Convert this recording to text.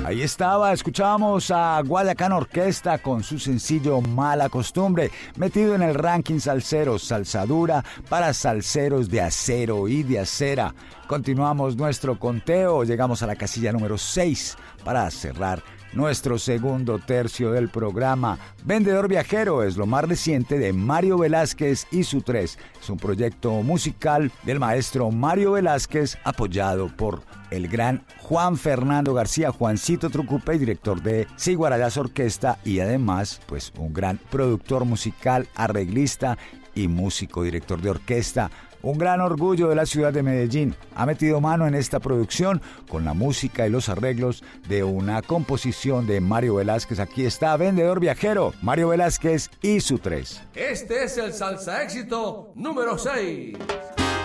Ahí estaba, escuchábamos a Guayacán Orquesta con su sencillo Mala Costumbre, metido en el ranking salsero, salsa dura para salseros de acero y de acera. Continuamos nuestro conteo, llegamos a la casilla número 6 para cerrar nuestro segundo tercio del programa. Vendedor Viajero es lo más reciente de Mario Velázquez y su 3. Es un proyecto musical del maestro Mario Velázquez apoyado por el gran Juan Fernando García, Juancito Trucupe, director de Ciguarayas Orquesta y además pues un gran productor musical, arreglista y músico, director de orquesta. Un gran orgullo de la ciudad de Medellín. Ha metido mano en esta producción con la música y los arreglos de una composición de Mario Velázquez. Aquí está Vendedor Viajero, Mario Velázquez y su 3. Este es el salsa éxito número 6.